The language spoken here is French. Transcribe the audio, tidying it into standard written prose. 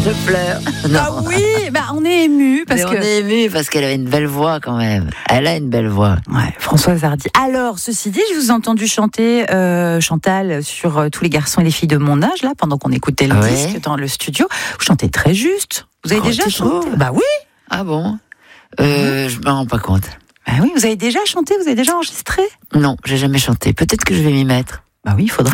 Je pleure. Non. Ah oui, on est ému On est ému parce qu'elle avait une belle voix quand même. Elle a une belle voix. Ouais, Françoise Hardy. Alors, ceci dit, je vous ai entendu chanter Chantal sur Tous les garçons et les filles de mon âge, là, pendant qu'on écoutait le disque dans le studio. Vous chantez très juste. Vous avez déjà chanté? Bah oui. Ah bon? Je me rends pas compte. Bah oui, vous avez déjà chanté, vous avez déjà enregistré? Non, j'ai jamais chanté. Peut-être que je vais m'y mettre. Bah oui, il faudrait.